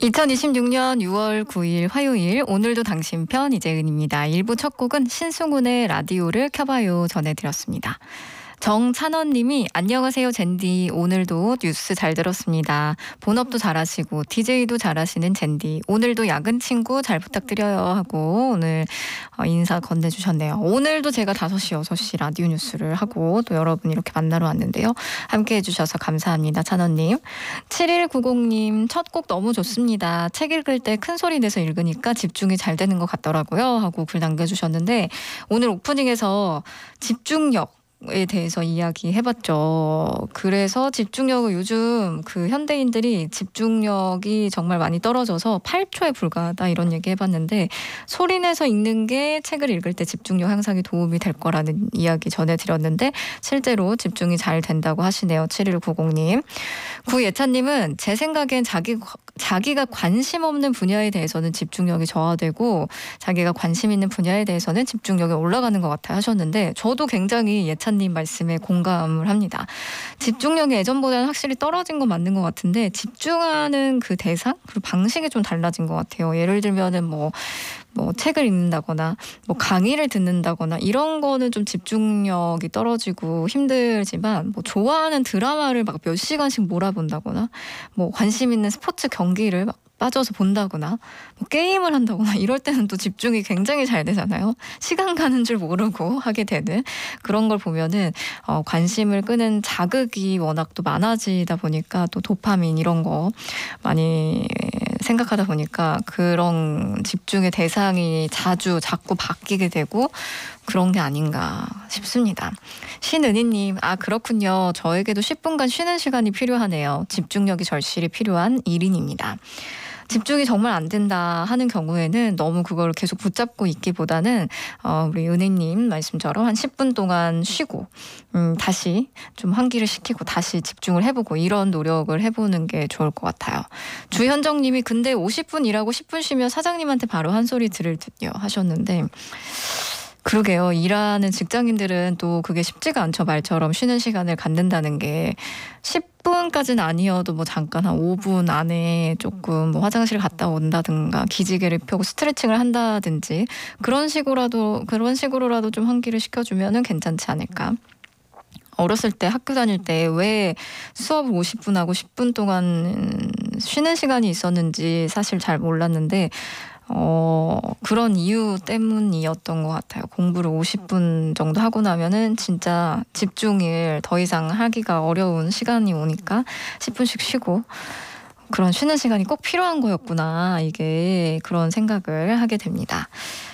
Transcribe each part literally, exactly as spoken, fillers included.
이천이십육년 유월 구일 화요일 오늘도 당신 편 이재은입니다. 일 부 첫 곡은 신승훈의 라디오를 켜봐요 전해드렸습니다. 정찬원님이 안녕하세요 젠디. 오늘도 뉴스 잘 들었습니다. 본업도 잘하시고 디제이도 잘하시는 젠디. 오늘도 야근 친구 잘 부탁드려요 하고 오늘 인사 건네주셨네요. 오늘도 제가 다섯 시 여섯 시 라디오 뉴스를 하고 또 여러분 이렇게 만나러 왔는데요. 함께해 주셔서 감사합니다. 찬원님. 칠일구공님 첫 곡 너무 좋습니다. 책 읽을 때 큰 소리 내서 읽으니까 집중이 잘 되는 것 같더라고요 하고 글 남겨주셨는데 오늘 오프닝에서 집중력 에 대해서 이야기해봤죠. 그래서 집중력을 요즘 그 현대인들이 집중력이 정말 많이 떨어져서 팔 초에 불과하다 이런 얘기 해봤는데 소리내서 읽는 게 책을 읽을 때 집중력 향상에 도움이 될 거라는 이야기 전해드렸는데 실제로 집중이 잘 된다고 하시네요. 칠일구공님. 구예찬님은 제 생각엔 자기, 자기가 관심 없는 분야에 대해서는 집중력이 저하되고 자기가 관심 있는 분야에 대해서는 집중력이 올라가는 것 같아 하셨는데 저도 굉장히 예찬 님 말씀에 공감을 합니다. 집중력이 예전보다는 확실히 떨어진 건 맞는 것 같은데 집중하는 그 대상 그리고 방식이 좀 달라진 것 같아요. 예를 들면은 뭐, 뭐 책을 읽는다거나 뭐 강의를 듣는다거나 이런 거는 좀 집중력이 떨어지고 힘들지만 뭐 좋아하는 드라마를 막 몇 시간씩 몰아본다거나 뭐 관심 있는 스포츠 경기를 막 빠져서 본다거나 뭐 게임을 한다거나 이럴 때는 또 집중이 굉장히 잘 되잖아요. 시간 가는 줄 모르고 하게 되는 그런 걸 보면은 어, 관심을 끄는 자극이 워낙 또 많아지다 보니까 또 도파민 이런 거 많이 생각하다 보니까 그런 집중의 대상이 자주 자꾸 바뀌게 되고 그런 게 아닌가 싶습니다. 신은희님, 아 그렇군요. 저에게도 십 분간 쉬는 시간이 필요하네요. 집중력이 절실히 필요한 일 인입니다. 집중이 정말 안 된다 하는 경우에는 너무 그걸 계속 붙잡고 있기보다는 어, 우리 은혜님 말씀처럼 한 십 분 동안 쉬고 음, 다시 좀 환기를 시키고 다시 집중을 해보고 이런 노력을 해보는 게 좋을 것 같아요. 주현정님이 근데 오십 분 일하고 십 분 쉬면 사장님한테 바로 한 소리 들을 듯요 하셨는데 그러게요. 일하는 직장인들은 또 그게 쉽지가 않죠. 말처럼 쉬는 시간을 갖는다는 게 십 분까지는 아니어도 뭐 잠깐 한 오 분 안에 조금 뭐 화장실 갔다 온다든가 기지개를 펴고 스트레칭을 한다든지 그런 식으로라도 그런 식으로라도 좀 환기를 시켜주면은 괜찮지 않을까. 어렸을 때 학교 다닐 때 왜 수업을 오십 분 하고 십 분 동안 쉬는 시간이 있었는지 사실 잘 몰랐는데 어, 그런 이유 때문이었던 것 같아요. 공부를 오십 분 정도 하고 나면은 진짜 집중을 더 이상 하기가 어려운 시간이 오니까 십 분씩 쉬고 그런 쉬는 시간이 꼭 필요한 거였구나. 이게 그런 생각을 하게 됩니다.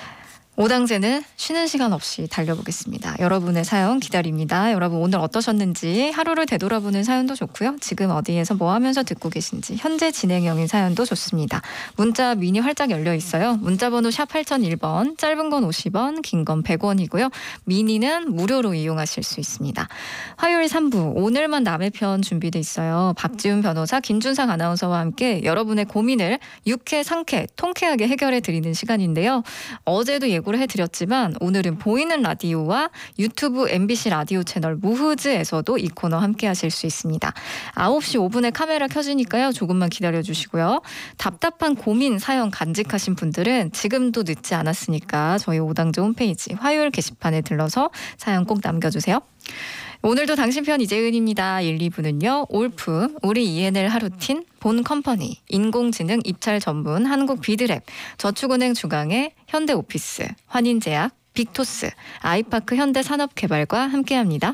오당제는 쉬는 시간 없이 달려보겠습니다. 여러분의 사연 기다립니다. 여러분 오늘 어떠셨는지 하루를 되돌아보는 사연도 좋고요. 지금 어디에서 뭐 하면서 듣고 계신지 현재 진행형인 사연도 좋습니다. 문자 미니 활짝 열려 있어요. 문자번호 샵 팔공공일 번, 짧은 건 오십 원, 긴 건 백 원이고요. 미니는 무료로 이용하실 수 있습니다. 화요일 삼 부 오늘만 남의 편 준비돼 있어요. 박지훈 변호사, 김준상 아나운서와 함께 여러분의 고민을 유쾌, 상쾌, 통쾌하게 해결해 드리는 시간인데요. 어제도 예고를 해드렸지만 오늘은 보이는 라디오와 유튜브 엠비씨 라디오 채널 무흐즈에서도 이 코너 함께 하실 수 있습니다. 아홉 시 오 분에 카메라 켜지니까요. 조금만 기다려주시고요. 답답한 고민 사연 간직하신 분들은 지금도 늦지 않았으니까 저희 오당제 홈페이지 화요일 게시판에 들러서 사연 꼭 남겨주세요. 오늘도 당신 편 이재은입니다. 일, 이 부는요. 올프, 우리 이엔엘 하루틴, 본컴퍼니, 인공지능 입찰 전문 한국 비드랩, 저축은행 주강의 현대오피스, 환인제약, 빅토스, 아이파크 현대산업개발과 함께합니다.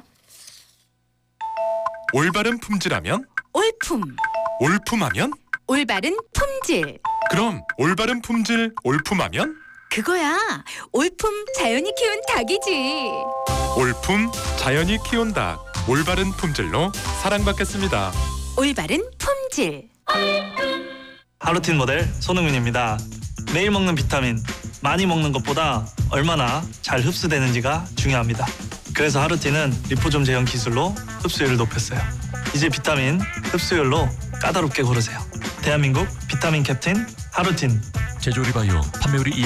올바른 품질하면? 올품. 올품하면? 올바른 품질. 그럼 올바른 품질 올품하면? 그거야. 올품 자연이 키운 닭이지. 올품 자연이 키운 닭. 올바른 품질로 사랑받겠습니다. 올바른 품질. 하루틴 모델 손흥민입니다. 매일 먹는 비타민 많이 먹는 것보다 얼마나 잘 흡수되는지가 중요합니다. 그래서 하루틴은 리포좀 제형 기술로 흡수율을 높였어요. 이제 비타민 흡수율로 까다롭게 고르세요. 대한민국 비타민 캡틴 하루틴. 제조리 바이오 판매율이